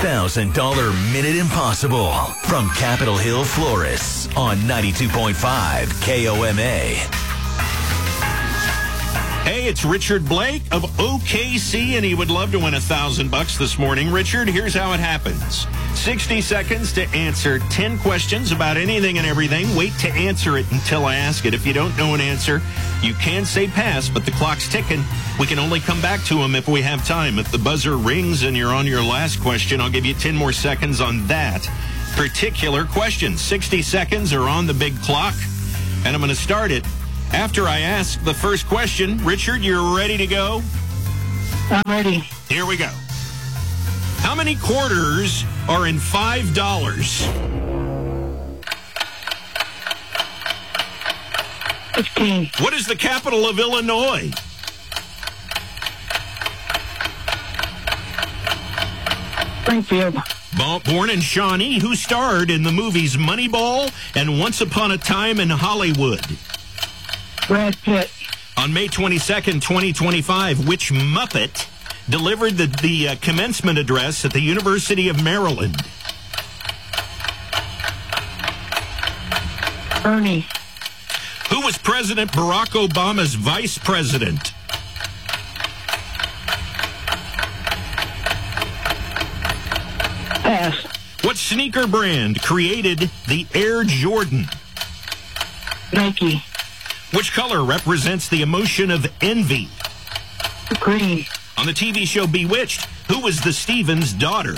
$1,000 Minute Impossible from Capitol Hill Florists on 92.5 KOMA. Hey, it's Richard Blake of OKC, and he would love to win $1,000 this morning. Richard, here's how it happens. 60 seconds to answer 10 questions about anything and everything. Wait to answer it until I ask it. If you don't know an answer, you can say pass, but the clock's ticking. We can only come back to them if we have time. If the buzzer rings and you're on your last question, I'll give you 10 more seconds on that particular question. 60 seconds are on the big clock, and I'm going to start it after I ask the first question. Richard, you're ready to go? I'm ready. Here we go. How many quarters are in $5? 15. What is the capital of Illinois? Springfield. Born in Shawnee, who starred in the movies Moneyball and Once Upon a Time in Hollywood? Brad Pitt. On May 22nd, 2025, which Muppet delivered the commencement address at the University of Maryland? Ernie. Who was President Barack Obama's vice president? Pass. What sneaker brand created the Air Jordan? Nike. Which color represents the emotion of envy? Green. On the TV show Bewitched, who was the Stevens' daughter?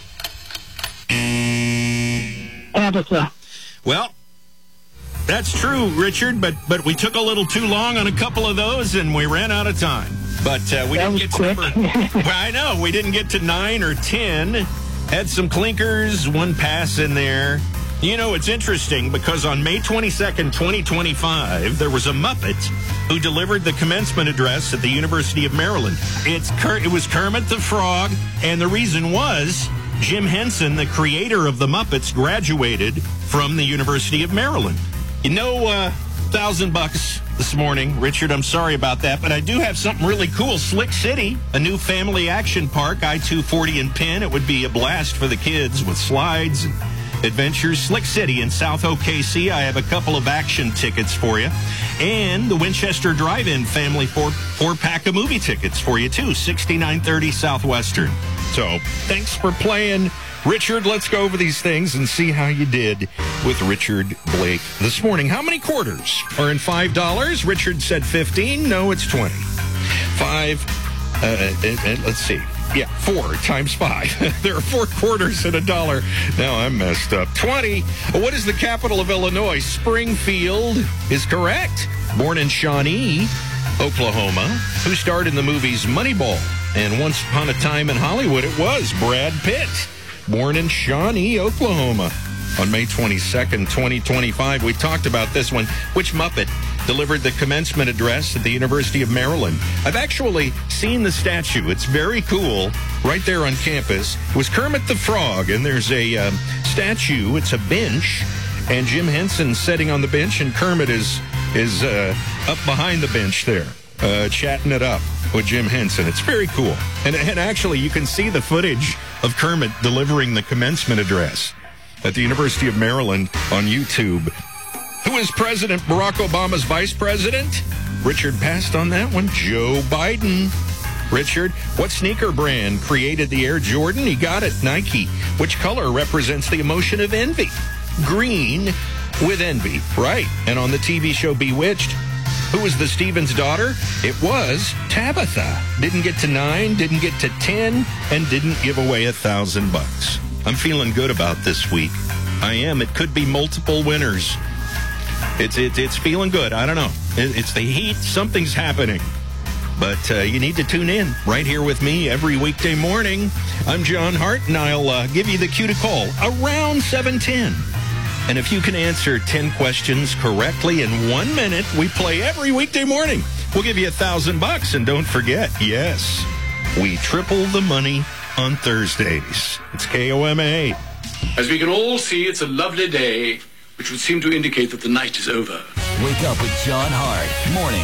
Tabitha. Well, that's true, Richard, but we took a little too long on a couple of those, and we ran out of time. But we didn't get to quick. Well, I know. We didn't get to 9 or 10. Had some clinkers, one pass in there. You know, it's interesting because on May 22nd, 2025, there was a Muppet who delivered the commencement address at the University of Maryland. It was Kermit the Frog, and the reason was Jim Henson, the creator of the Muppets, graduated from the University of Maryland. You know, $1,000 this morning, Richard. I'm sorry about that, but I do have something really cool. Slick City, a new family action park, I-240 in Penn. It would be a blast for the kids with slides and adventures. Slick City in South OKC. I have a couple of action tickets for you. And the Winchester Drive-In family four-pack of movie tickets for you, too. 6930 Southwestern. So, thanks for playing. Richard, let's go over these things and see how you did with Richard Blake this morning. How many quarters are in $5? Richard said 15. No, it's 20. 5, and let's see. Yeah, 4 times 5. There are 4 quarters in $1. Now I'm messed up. 20. What is the capital of Illinois? Springfield is correct. Born in Shawnee, Oklahoma, who starred in the movies Moneyball and Once Upon a Time in Hollywood. It was Brad Pitt. Born in Shawnee, Oklahoma. On May 22nd, 2025, we talked about this one. Which Muppet delivered the commencement address at the University of Maryland? I've actually seen the statue. It's very cool, right there on campus. It was Kermit the Frog, and there's a statue. It's a bench, and Jim Henson's sitting on the bench, and Kermit is up behind the bench there, chatting it up with Jim Henson. It's very cool. And actually, you can see the footage of Kermit delivering the commencement address at the University of Maryland on YouTube. Who is President Barack Obama's vice president? Richard passed on that one. Joe Biden. Richard, what sneaker brand created the Air Jordan? He got it. Nike. Which color represents the emotion of envy? Green with envy. Right. And on the TV show Bewitched, who was the Stevens' daughter? It was Tabitha. Didn't get to 9, didn't get to 10, and didn't give away $1,000. I'm feeling good about this week. I am. It could be multiple winners. It's feeling good. I don't know. It's the heat. Something's happening. But you need to tune in right here with me every weekday morning. I'm John Hart, and I'll give you the cue to call around 7:10. And if you can answer 10 questions correctly in 1 minute, we play every weekday morning. We'll give you $1,000. And don't forget, yes, we triple the money on Thursdays. It's KOMA. As we can all see, it's a lovely day, which would seem to indicate that the night is over. Wake up with John Hart. Morning.